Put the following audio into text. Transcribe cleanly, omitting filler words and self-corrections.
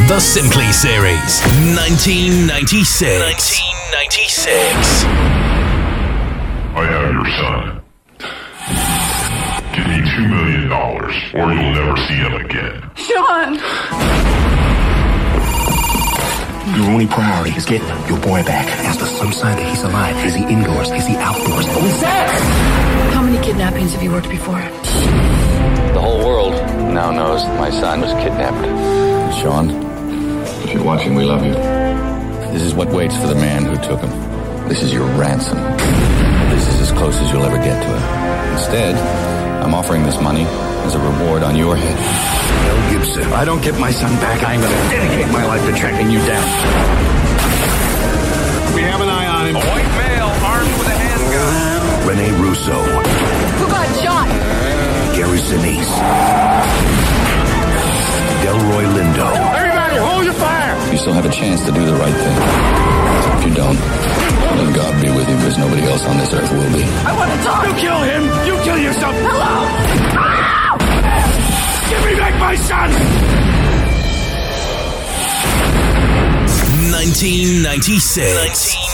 The Simply Series, 1996. I have your son. Give me $2 million, or you'll never see him again. Sean! Your only priority is getting your boy back. Is there some sign that he's alive? Is he indoors? Is he outdoors? What was that? How many kidnappings have you worked before? The whole world now knows my son was kidnapped. Sean, If you're watching, we love you. this is what waits for the man who took him. This is your ransom. This is as close as you'll ever get to it. Instead, I'm offering this money as a reward on your head. Mel Gibson. If I don't get my son back, I'm going to dedicate my life to tracking you down. We have an eye on him. A white male armed with a handgun. Rene Russo. Who got shot? Gary Sinise. Delroy Lindo. Everybody, hold your fire! You still have a chance to do the right thing. If you don't, then God be with you, because nobody else on this earth will be. I want to talk! You kill him! You kill yourself! Hello! Give me back my son! 1996.